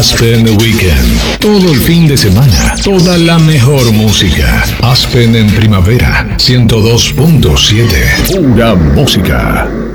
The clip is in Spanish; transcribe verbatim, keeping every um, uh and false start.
Aspen Weekend. Todo el fin de semana. Toda la mejor música. Aspen en primavera. ciento dos punto siete. Pura música.